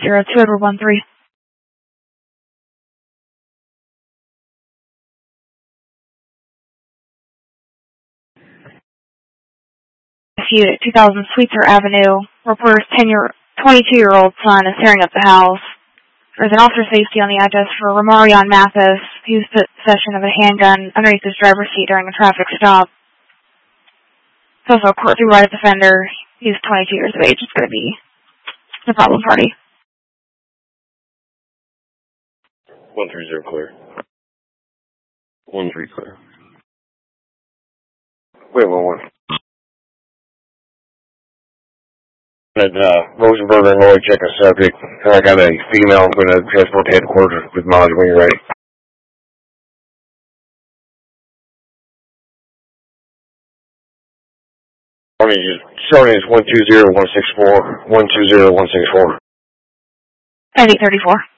2 Edward 13. At 2000 Sweetser Avenue, reporter's 22-year-old son is tearing up the house. There's an officer safety on the address for Romarion Mathis, who's put possession of a handgun underneath his driver's seat during a traffic stop. It's also a court supervised offender. He's 22 years of age. It's going to be the problem party. 130 clear. 13 clear. Wait, 11. At Rosenberg and Lloyd, check a subject. I got a female. I'm going to transport to headquarters with mileage when you're ready. Starting is 120164. 120164. 834.